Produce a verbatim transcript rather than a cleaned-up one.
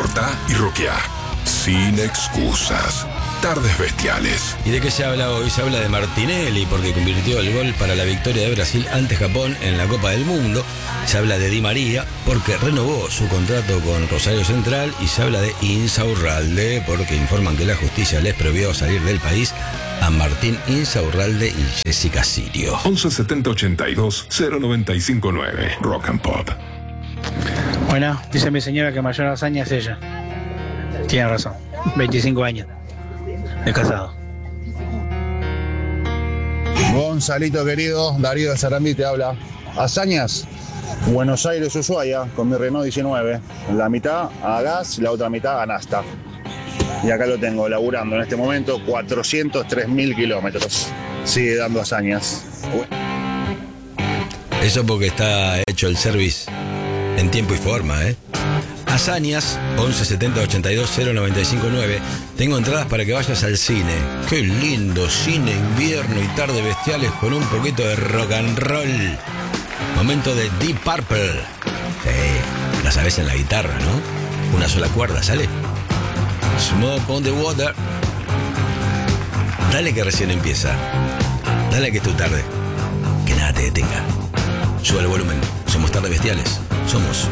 cortá y roqueá. Sin excusas. Tardes Bestiales. ¿Y de qué se habla hoy? Se habla de Martinelli, porque convirtió el gol para la victoria de Brasil ante Japón en la Copa del Mundo. Se habla de Di María, porque renovó su contrato con Rosario Central. Y se habla de Insaurralde, porque informan que la justicia les prohibió salir del país a Martín Insaurralde y Jessica Sirio. once setenta ochenta y dos cero noventa y cinco nueve. Rock and Pop. Bueno, dice mi señora que mayor hazaña es ella. Tiene razón. veinticinco años de casado. Gonzalito querido, Darío de Sarandí te habla. Hazañas, Buenos Aires, Ushuaia, con mi Renault diecinueve. La mitad a gas, la otra mitad a nafta. Y acá lo tengo, laburando en este momento, cuatrocientos tres mil kilómetros. Sigue dando hazañas. Eso porque está hecho el service en tiempo y forma, ¿eh? Hazañas, once setenta ochenta y dos cero noventa y cinco nueve. Tengo entradas para que vayas al cine. Qué lindo cine, invierno y tarde bestiales con un poquito de rock and roll. Momento de Deep Purple. Sí, la sabes en la guitarra, ¿no? Una sola cuerda, ¿sale? Smoke on the Water. Dale que recién empieza. Dale que es tu tarde. Que nada te detenga. Sube el volumen. Somos Tardes Bestiales. Somos